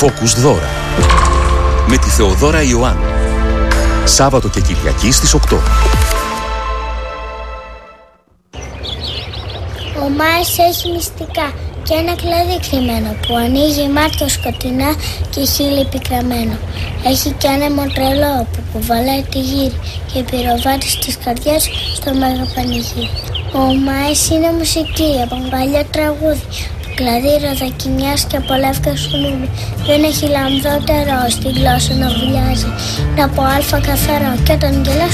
Focus Δώρα με τη Θεοδώρα Ιωάννου. Σάββατο και Κυριακή στις 8. Ο Μάης έχει μυστικά και ένα κλαδί κρυμμένο που ανοίγει μάτια σκοτεινά και χείλη πικραμένο. Έχει και ένα μοντρελό που κουβαλάει τη γύρι και πυροβάτη της καρδιάς στο μέγα πανηγύρι. Ο Μάης είναι μουσική από παλιό τραγούδι, κλαδί ροδακινιάς και από λεύκα σουλούμι. Δεν έχει λαμδότερο στη γλώσσα να βουλιάζει, είναι από αλφα καθαρό και όταν γελάς